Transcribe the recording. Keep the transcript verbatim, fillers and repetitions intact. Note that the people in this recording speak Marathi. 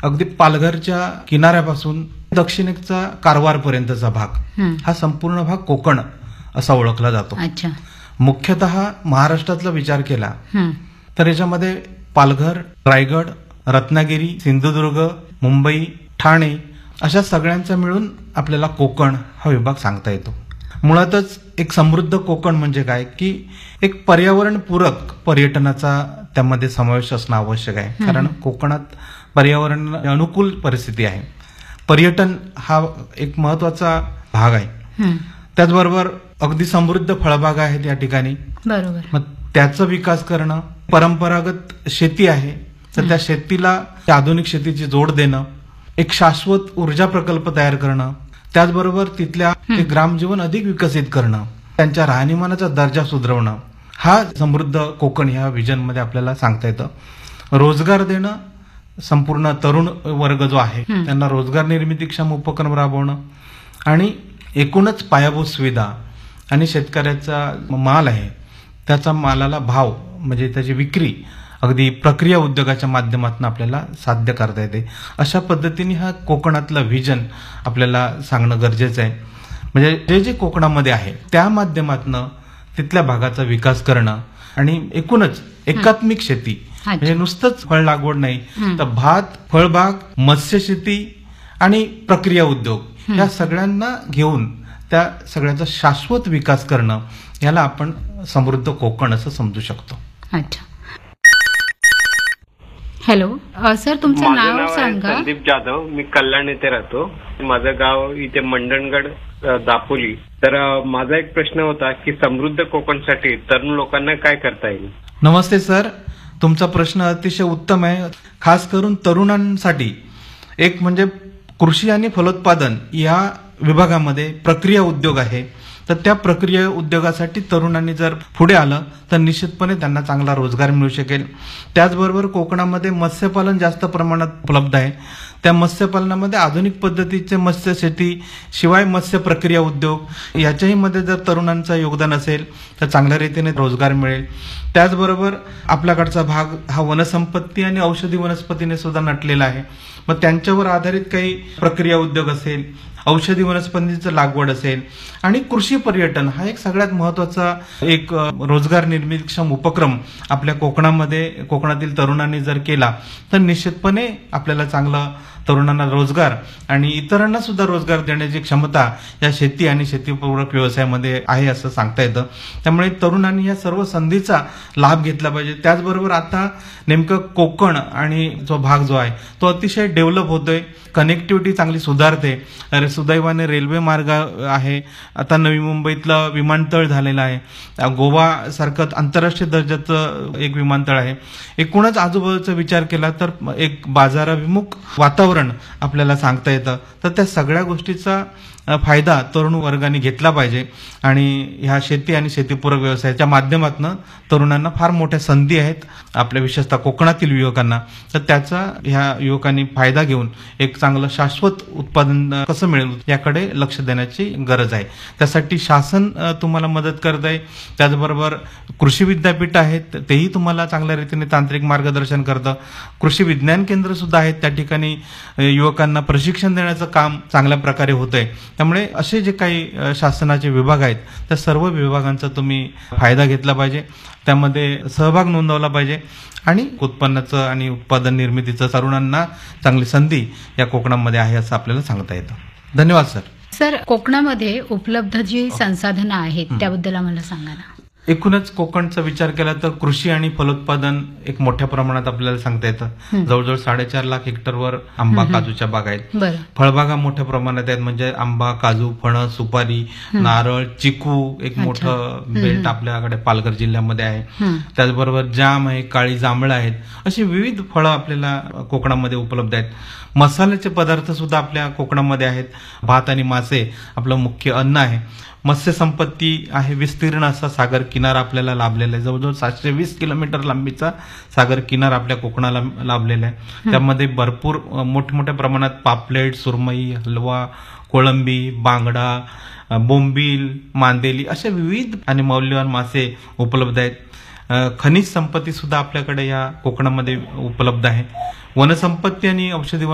अगदी पालघरच्या किनाऱ्यापासून दक्षिणेचा कारवारपर्यंतचा भाग हा संपूर्ण भाग कोकण असा ओळखला जातो. अच्छा. मुख्यतः महाराष्ट्रातला विचार केला तर याच्यामध्ये पालघर, रायगड, रत्नागिरी, सिंधुदुर्ग, मुंबई, ठाणे अशा सगळ्यांचा मिळून आपल्याला कोकण हा विभाग सांगता येतो. मुळातच एक समृद्ध कोकण म्हणजे काय की एक पर्यावरणपूरक पर्यटनाचा त्यामध्ये समावेश असणं आवश्यक आहे. कारण कोकणात पर्यावरण अनुकूल परिस्थिती आहे. पर्यटन हा एक महत्वाचा भाग आहे. त्याचबरोबर अगदी समृद्ध फळबागा आहेत या ठिकाणी. बरोबर. मग त्याचा विकास करणं, परंपरागत शेती आहे तर त्या शेतीला आधुनिक शेतीची जोड देणं, एक शाश्वत ऊर्जा प्रकल्प तयार करणं, त्याचबरोबर तिथल्या ते ग्रामजीवन अधिक विकसित करणं, त्यांच्या राहणीमानाचा दर्जा सुधारवणं, हा समृद्ध कोकण ह्या विजन मध्ये आपल्याला सांगता येतं. रोजगार देणं, संपूर्ण तरुण वर्ग जो आहे त्यांना रोजगार निर्मितीक्षम उपक्रम राबवणं आणि एकूणच पायाभूत सुविधा आणि शेतकऱ्याचा माल आहे त्याचा मालाला भाव म्हणजे त्याची विक्री अगदी प्रक्रिया उद्योगाच्या माध्यमातून आपल्याला साध्य करता येते. अशा पद्धतीने हा कोकणातला व्हिजन आपल्याला सांगणं गरजेचं आहे. म्हणजे जे जे कोकणामध्ये आहे त्या माध्यमातून तिथल्या भागाचा विकास करणं आणि एकूणच एकात्मिक शेती म्हणजे नुसतंच फळ लागवड नाही तर भात, फळबाग, मत्स्यशेती आणि प्रक्रिया उद्योग या सगळ्यांना घेऊन त्या सगळ्याचा शाश्वत विकास करणं याला आपण समृद्ध कोकण असं समजू शकतो. अच्छा. हॅलो सर, तुमचं नाव सांगा. संदीप जाधव, मी कल्याण येथे राहतो. माझं गाव इथे मंडणगड, दापोली. तर माझा एक प्रश्न होता की समृद्ध कोकणसाठी तरुण लोकांना काय करता येईल? नमस्ते सर, तुमचा प्रश्न अतिशय उत्तम आहे. खास करून तरुणांसाठी एक म्हणजे कृषी आणि फलोत्पादन या विभागामध्ये प्रक्रिया उद्योग आहे तर त्या प्रक्रिया उद्योगासाठी तरुणांनी जर पुढे आलं तर निश्चितपणे त्यांना चांगला रोजगार मिळू शकेल. त्याचबरोबर कोकणामध्ये मत्स्यपालन जास्त प्रमाणात उपलब्ध आहे. त्या मत्स्यपालनामध्ये आधुनिक पद्धतीचे मत्स्यशेती शिवाय मत्स्य प्रक्रिया उद्योग याच्याही मध्ये जर तरुणांचं योगदान असेल तर चांगल्या रीतीने रोजगार मिळेल. त्याचबरोबर आपल्याकडचा भाग हा वनसंपत्ती आणि औषधी वनस्पतीने सुद्धा नटलेला आहे. मग त्यांच्यावर आधारित काही प्रक्रिया उद्योग असेल, औषधी वनस्पतींचं लागवड असेल आणि कृषी पर्यटन हा एक सगळ्यात महत्वाचा एक रोजगार निर्मितीक्षम उपक्रम आपल्या कोकणामध्ये कोकणातील तरुणांनी जर केला तर निश्चितपणे आपल्याला चांगला तरुणांना रोजगार आणि इतरांना सुद्धा रोजगार देण्याची क्षमता या शेती आणि शेतीपूरक व्यवसायामध्ये आहे असं सांगता येतं. त्यामुळे तरुणांनी या सर्व संधीचा लाभ घेतला पाहिजे. त्याचबरोबर आता नेमकं कोकण आणि जो भाग जो आहे तो अतिशय डेव्हलप होतोय. कनेक्टिव्हिटी चांगली सुधारते. अरे सुदैवाने रेल्वे मार्ग आहे. आता नवी मुंबईतलं विमानतळ झालेलं आहे. गोवा सारखं आंतरराष्ट्रीय दर्जाचं एक विमानतळ आहे. एकूणच आजूबाजूचा विचार केला तर एक बाजाराभिमुख वातावरण आपल्याला सांगता येतं. तर त्या सगळ्या गोष्टीचा फायदा तरुण वर्गाने घेतला पाहिजे आणि ह्या शेती आणि शेतीपूरक व्यवसायाच्या माध्यमातून तरुणांना फार मोठ्या संधी आहेत आपल्या विशेषतः कोकणातील युवकांना. तर त्याचा ह्या युवकांनी फायदा घेऊन एक चांगलं शाश्वत उत्पादन कसं मिळेल याकडे लक्ष देण्याची गरज आहे. त्यासाठी शासन तुम्हाला मदत करत आहे. त्याचबरोबर कृषी विद्यापीठ आहेत तेही तुम्हाला चांगल्या रीतीने तांत्रिक मार्गदर्शन करतं. कृषी विज्ञान केंद्र सुद्धा आहेत त्या ठिकाणी युवकांना प्रशिक्षण देण्याचं काम चांगल्या प्रकारे होतंय. त्यामुळे असे जे काही शासनाचे विभाग आहेत त्या सर्व विभागांचा तुम्ही फायदा घेतला पाहिजे. त्यामध्ये सहभाग नोंदवला पाहिजे आणि उत्पन्नाचं आणि उत्पादन निर्मितीचं तरुणांना चांगली संधी या कोकणामध्ये आहे असं आपल्याला सांगता येतं. धन्यवाद सर. सर, कोकणामध्ये उपलब्ध जी संसाधनं आहेत त्याबद्दल आम्हाला सांगा ना. एकूणच कोकणचा विचार केला तर कृषी आणि फलोत्पादन एक मोठ्या प्रमाणात आपल्याला सांगता येतं. जवळजवळ साडेचार लाख हेक्टरवर आंबा काजूच्या बागा आहेत. फळबागा मोठ्या प्रमाणात आहेत म्हणजे आंबा, काजू, फणस, सुपारी, नारळ, चिकू एक मोठं बेल्ट आपल्याकडे पालघर जिल्ह्यामध्ये आहे. त्याचबरोबर जाम आहे, काळी जांभळं आहेत. अशी विविध फळं आपल्याला कोकणामध्ये उपलब्ध आहेत. मसाल्याचे पदार्थ सुद्धा आपल्या कोकणामध्ये आहेत. भात आणि मासे आपलं मुख्य अन्न आहे. मत्स्य संपत्ती आहे. विस्तीर्ण असा सागर किनारा आपल्याला लाभलेला आहे. जवळजवळ सातशे वीस किलोमीटर लांबीचा सागर किनारा आपल्या कोकणाला लाभलेला आहे. त्यामध्ये भरपूर मोठमोठ्या प्रमाणात पापलेट, सुरमई, हलवा, कोळंबी, बांगडा, बोंबील, मांदेली असे विविध आणि मौल्यवान मासे उपलब्ध आहेत. खनिज संपत्ती सुद्धा आपल्याकडे या कोकणामध्ये उपलब्ध आहे. वनसंपत्ती आणि औषधी